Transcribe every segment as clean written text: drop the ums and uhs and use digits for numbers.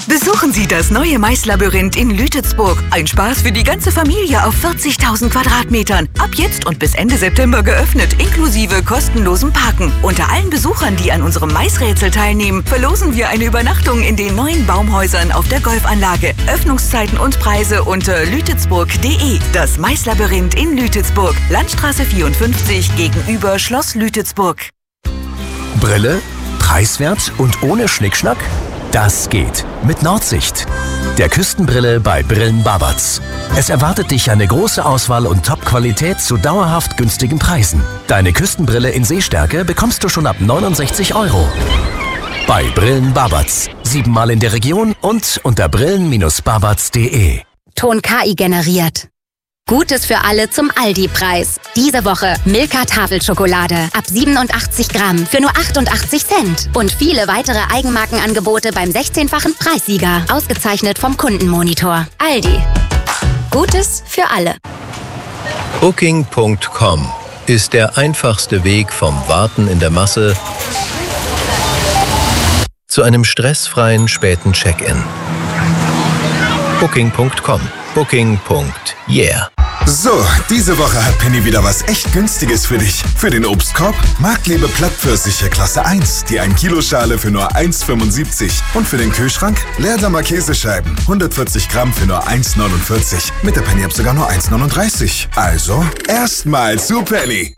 Besuchen Sie das neue Maislabyrinth in Lütetsburg. Ein Spaß für die ganze Familie auf 40.000 Quadratmetern. Ab jetzt und bis Ende September geöffnet, inklusive kostenlosem Parken. Unter allen Besuchern, die an unserem Maisrätsel teilnehmen, verlosen wir eine Übernachtung in den neuen Baumhäusern auf der Golfanlage. Öffnungszeiten und Preise unter lütetsburg.de. Das Maislabyrinth in Lütetsburg. Landstraße 54 gegenüber Schloss Lütetsburg. Brille, preiswert und ohne Schnickschnack? Das geht mit Nordsicht, der Küstenbrille bei Brillen Babatz. Es erwartet dich eine große Auswahl und Top-Qualität zu dauerhaft günstigen Preisen. Deine Küstenbrille in Sehstärke bekommst du schon ab 69 €. Bei Brillen Babatz. 7-mal in der Region und unter brillen-babatz.de. Ton KI generiert. Gutes für alle zum Aldi-Preis. Diese Woche Milka Tafelschokolade ab 87 Gramm für nur 88 Cent. Und viele weitere Eigenmarkenangebote beim 16-fachen Preissieger. Ausgezeichnet vom Kundenmonitor. Aldi. Gutes für alle. Booking.com ist der einfachste Weg vom Warten in der Masse zu einem stressfreien späten Check-in. Booking.com. Booking.yeah. So, diese Woche hat Penny wieder was echt Günstiges für dich. Für den Obstkorb Marktlebe Plattpfirsiche Klasse 1, die 1-Kilo-Schale für nur 1,75. Und für den Kühlschrank Leersamer Käsescheiben, 140 Gramm für nur 1,49. Mit der Penny-App sogar nur 1,39. Also, erstmal zu Penny.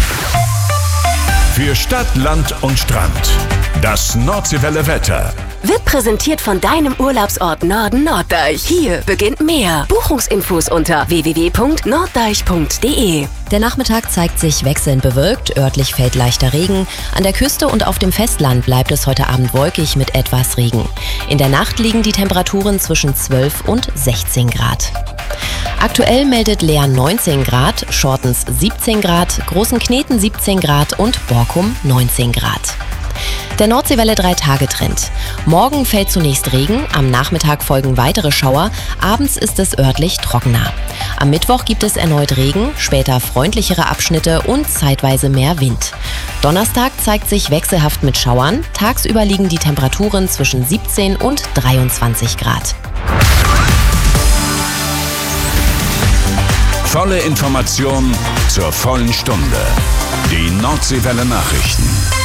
Für Stadt, Land und Strand. Das Nordseewelle Wetter. Wird präsentiert von deinem Urlaubsort Norden Norddeich. Hier beginnt mehr. Buchungsinfos unter www.norddeich.de. Der Nachmittag zeigt sich wechselnd bewölkt, örtlich fällt leichter Regen. An der Küste und auf dem Festland bleibt es heute Abend wolkig mit etwas Regen. In der Nacht liegen die Temperaturen zwischen 12 und 16 Grad. Aktuell meldet Leer 19 Grad, Schortens 17 Grad, Großenkneten 17 Grad und Borkum 19 Grad. Der Nordseewelle 3-Tage-Trend. Morgen fällt zunächst Regen, am Nachmittag folgen weitere Schauer, abends ist es örtlich trockener. Am Mittwoch gibt es erneut Regen, später freundlichere Abschnitte und zeitweise mehr Wind. Donnerstag zeigt sich wechselhaft mit Schauern, tagsüber liegen die Temperaturen zwischen 17 und 23 Grad. Volle Information zur vollen Stunde. Die Nordseewelle Nachrichten.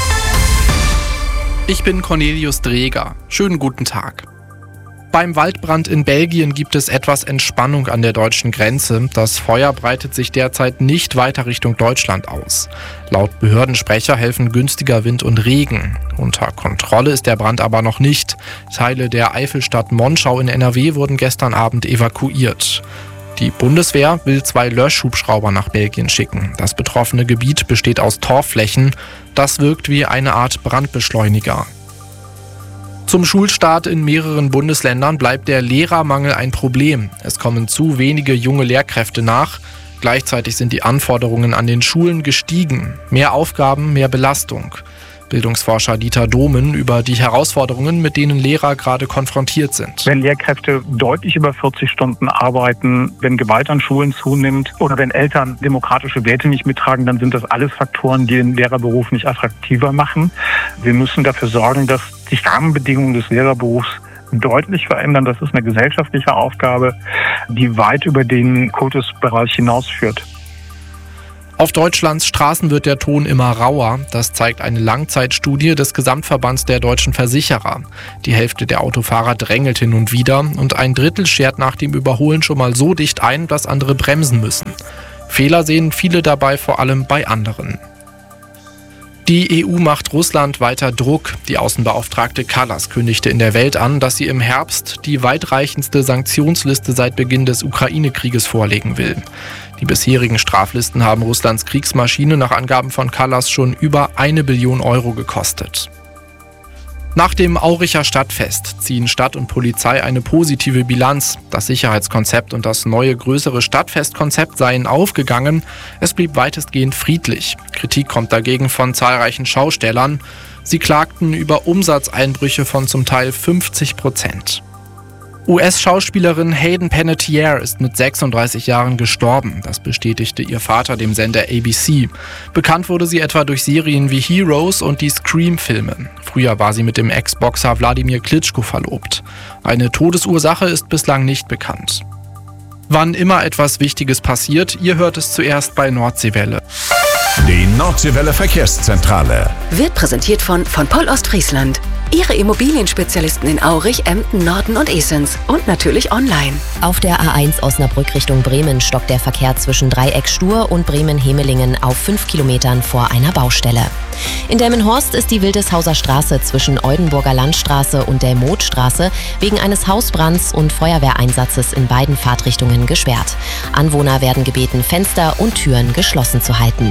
Ich bin Cornelius Dreger. Schönen guten Tag. Beim Waldbrand in Belgien gibt es etwas Entspannung an der deutschen Grenze. Das Feuer breitet sich derzeit nicht weiter Richtung Deutschland aus. Laut Behördensprecher helfen günstiger Wind und Regen. Unter Kontrolle ist der Brand aber noch nicht. Teile der Eifelstadt Monschau in NRW wurden gestern Abend evakuiert. Die Bundeswehr will 2 Löschhubschrauber nach Belgien schicken. Das betroffene Gebiet besteht aus Torfflächen. Das wirkt wie eine Art Brandbeschleuniger. Zum Schulstart in mehreren Bundesländern bleibt der Lehrermangel ein Problem. Es kommen zu wenige junge Lehrkräfte nach. Gleichzeitig sind die Anforderungen an den Schulen gestiegen. Mehr Aufgaben, mehr Belastung. Bildungsforscher Dieter Domen über die Herausforderungen, mit denen Lehrer gerade konfrontiert sind. Wenn Lehrkräfte deutlich über 40 Stunden arbeiten, wenn Gewalt an Schulen zunimmt oder wenn Eltern demokratische Werte nicht mittragen, dann sind das alles Faktoren, die den Lehrerberuf nicht attraktiver machen. Wir müssen dafür sorgen, dass die Rahmenbedingungen des Lehrerberufs deutlich verändern. Das ist eine gesellschaftliche Aufgabe, die weit über den Kultusbereich hinausführt. Auf Deutschlands Straßen wird der Ton immer rauer. Das zeigt eine Langzeitstudie des Gesamtverbands der deutschen Versicherer. Die Hälfte der Autofahrer drängelt hin und wieder und ein Drittel schert nach dem Überholen schon mal so dicht ein, dass andere bremsen müssen. Fehler sehen viele dabei vor allem bei anderen. Die EU macht Russland weiter Druck. Die Außenbeauftragte Kallas kündigte in der Welt an, dass sie im Herbst die weitreichendste Sanktionsliste seit Beginn des Ukraine-Krieges vorlegen will. Die bisherigen Straflisten haben Russlands Kriegsmaschine nach Angaben von Kallas schon über 1 Billion Euro gekostet. Nach dem Auricher Stadtfest ziehen Stadt und Polizei eine positive Bilanz. Das Sicherheitskonzept und das neue größere Stadtfestkonzept seien aufgegangen. Es blieb weitestgehend friedlich. Kritik kommt dagegen von zahlreichen Schaustellern. Sie klagten über Umsatzeinbrüche von zum Teil 50%. US-Schauspielerin Hayden Panettiere ist mit 36 Jahren gestorben. Das bestätigte ihr Vater dem Sender ABC. Bekannt wurde sie etwa durch Serien wie Heroes und die Scream-Filme. Früher war sie mit dem Ex-Boxer Wladimir Klitschko verlobt. Eine Todesursache ist bislang nicht bekannt. Wann immer etwas Wichtiges passiert, ihr hört es zuerst bei Nordseewelle. Die Nordseewelle Verkehrszentrale Wird präsentiert von Poll Ostfriesland. Ihre Immobilienspezialisten in Aurich, Emden, Norden und Esens. Und natürlich online. Auf der A1 Osnabrück Richtung Bremen stockt der Verkehr zwischen Dreieck Stur und Bremen-Hemelingen auf 5 Kilometern vor einer Baustelle. In Delmenhorst ist die Wildeshauser Straße zwischen Oldenburger Landstraße und Delmothstraße wegen eines Hausbrands und Feuerwehreinsatzes in beiden Fahrtrichtungen gesperrt. Anwohner werden gebeten, Fenster und Türen geschlossen zu halten.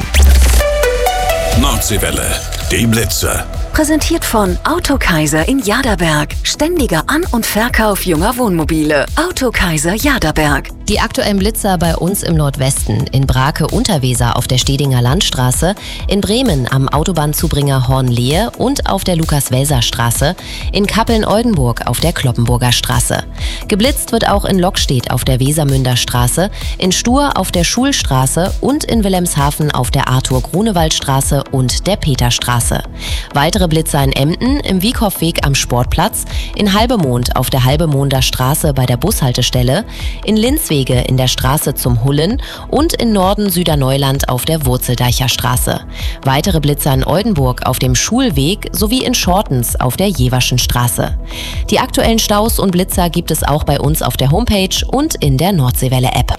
Nordseewelle, die Blitze. Präsentiert von Autokaiser in Jaderberg. Ständiger An- und Verkauf junger Wohnmobile. Autokaiser Jaderberg. Die aktuellen Blitzer bei uns im Nordwesten, in Brake-Unterweser auf der Stedinger Landstraße, in Bremen am Autobahnzubringer Hornlehe und auf der Lukas-Welser-Straße, in Kappeln-Oldenburg auf der Kloppenburger Straße. Geblitzt wird auch in Lockstedt auf der Wesermünder Straße, in Stur auf der Schulstraße und in Wilhelmshaven auf der Arthur-Grunewald-Straße und der Peterstraße. Weitere Blitzer in Emden, im Wieghofweg am Sportplatz, in Halbemond auf der Halbemonder Straße bei der Bushaltestelle, in Linzwege in der Straße zum Hullen und in Norden Süderneuland auf der Wurzeldeicher Straße. Weitere Blitzer in Oldenburg auf dem Schulweg sowie in Schortens auf der Jeverschen Straße. Die aktuellen Staus und Blitzer gibt es auch bei uns auf der Homepage und in der Nordseewelle-App.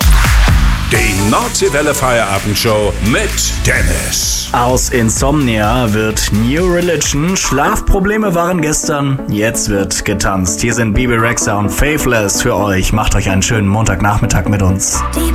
Die Nordseewelle Feierabendshow mit Dennis. Aus Insomnia wird New Religion. Schlafprobleme waren gestern, jetzt wird getanzt. Hier sind Bebe Rexha und Faithless für euch. Macht euch einen schönen Montagnachmittag mit uns.